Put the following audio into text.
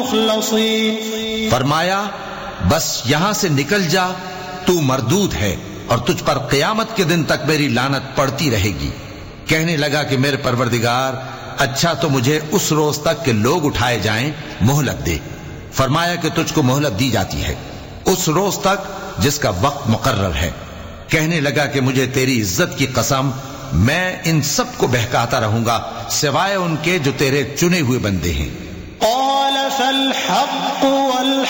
फरमाया, बस यहां से निकल जा, तू मरदूद है और तुझ पर क़यामत के दिन तक मेरी लानत पड़ती रहेगी। कहने लगा कि मेरे परवरदिगार, अच्छा तो मुझे उस रोज तक के लोग उठाए जाएं, मोहलत दे। फरमाया कि तुझको मोहलत दी जाती है उस रोज तक जिसका वक्त मुकर्रर है। कहने लगा कि मुझे तेरी इज्जत की कसम, मैं इन सब को बहकाता रहूंगा सिवाय उनके जो तेरे चुने हुए बंदे हैं।